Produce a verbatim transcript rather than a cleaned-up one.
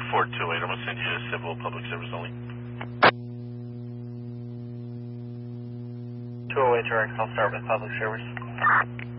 four two eight, I'm going to send you to civil public service only. two oh eight direct, I'll start with public service.